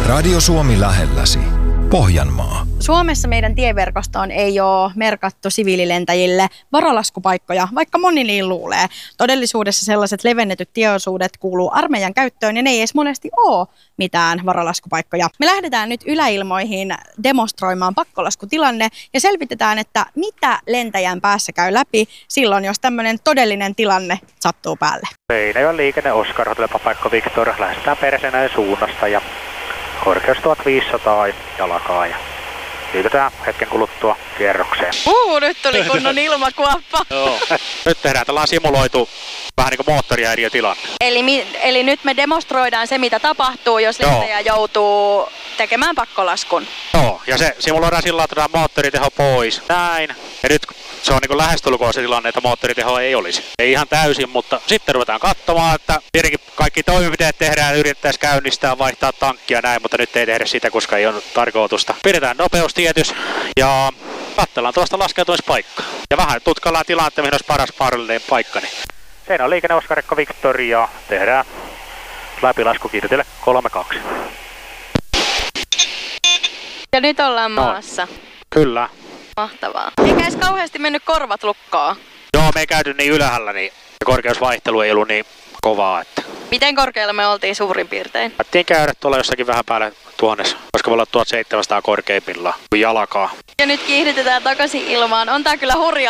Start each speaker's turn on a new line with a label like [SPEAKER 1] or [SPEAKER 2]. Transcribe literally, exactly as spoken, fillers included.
[SPEAKER 1] Radio Suomi lähelläsi. Pohjanmaa.
[SPEAKER 2] Suomessa meidän tieverkostoon ei ole merkattu siviililentäjille varalaskupaikkoja, vaikka moni niin luulee. Todellisuudessa sellaiset levennetyt tieosuudet kuuluu armeijan käyttöön ja ne ei edes monesti ole mitään varalaskupaikkoja. Me lähdetään nyt yläilmoihin demonstroimaan pakkolaskutilanne ja selvitetään, että mitä lentäjän päässä käy läpi silloin, jos tämmöinen todellinen tilanne sattuu päälle.
[SPEAKER 3] Seinäjoen liikenne Oskar, Hotelli Paikka Victor, lähdetään Perseenäen suunnasta ja korkeus tuhatviisisataa jalakaa ja liitetään hetken kuluttua kierrokseen.
[SPEAKER 2] Uu, nyt tuli kunnon ilmakuoppa.
[SPEAKER 3] Joo. Nyt tehdään tällainen simuloitu vähän niin kuin moottorihäiriötilanne.
[SPEAKER 2] Eli, eli nyt me demonstroidaan se, mitä tapahtuu, jos lentäjä joutuu tekemään pakkolaskun.
[SPEAKER 3] Joo, ja se simuloidaan sillä lailla, että moottoriteho pois. Näin. Ja nyt se on niin kuin lähestulkoon se tilanne, että moottoriteho ei olisi. Ei ihan täysin, mutta sitten ruvetaan katsomaan, että tietenkin kaikki toimenpiteet tehdään, yritettäisiin käynnistää, vaihtaa tankkia näin, mutta nyt ei tehdä sitä, koska ei ole tarkoitusta. Pidetään nopeustietys ja katsellaan tuosta laskeutumispaikkaa. Ja vähän tutkaillaan tilannetta, mihin olisi paras mahdollinen paikka. Niin. Siinä on liikenne Oskarekko Victor ja tehdään läpilasku Kirtille kolme kaksi.
[SPEAKER 2] Ja nyt ollaan maassa.
[SPEAKER 3] No, kyllä.
[SPEAKER 2] Mahtavaa. Eikä edes kauheasti mennyt korvat lukkoon.
[SPEAKER 3] Joo, me ei käyty niin ylhäällä, niin korkeusvaihtelu ei ollut niin kovaa. Että...
[SPEAKER 2] Miten korkealla me oltiin suurin piirtein?
[SPEAKER 3] Päättiin käydä tuolla jossakin vähän päälle tuhannessa, koska me ollaan tuhatseitsemänsataa korkeimmillaan kuin jalakaa.
[SPEAKER 2] Ja nyt kiihdytetään takaisin ilmaan. On tää kyllä hurjaa